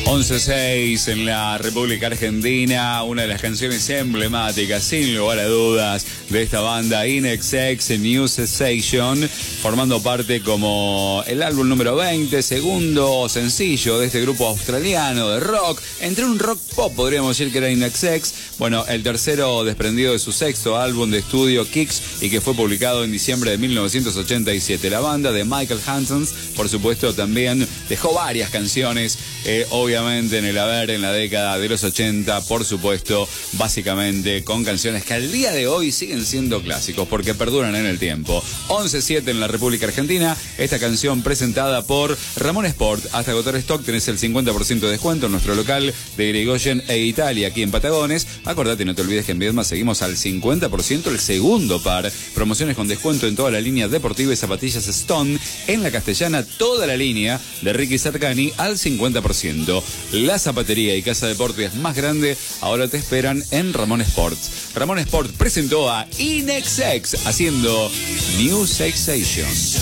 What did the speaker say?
11.6 en la República Argentina, una de las canciones emblemáticas, sin lugar a dudas, de esta banda, INXS, New Sensation, formando parte como el álbum número 20, segundo sencillo de este grupo australiano de rock, entre un rock pop, podríamos decir que era INXS. Bueno, el tercero desprendido de su sexto álbum de estudio, Kicks, y que fue publicado en diciembre de 1987. La banda de Michael Hansen, por supuesto, también dejó varias canciones, obviamente en el haber en la década de los 80, por supuesto, básicamente con canciones que al día de hoy siguen siendo clásicos porque perduran en el tiempo. 11.7 en la República Argentina, esta canción presentada por Ramón Sport. Hasta agotar stock tenés el 50% de descuento en nuestro local de Irigoyen e Italia, aquí en Patagones. Acordate, no te olvides que en Viedma seguimos al 50% el segundo par. Promociones con descuento en toda la línea deportiva y zapatillas Stone. En la Castellana, toda la línea de Ricky Cercani al 50%. La zapatería y casa de deportes más grande ahora te esperan en Ramón Sports. Ramón Sport presentó a INXS haciendo New Sensation.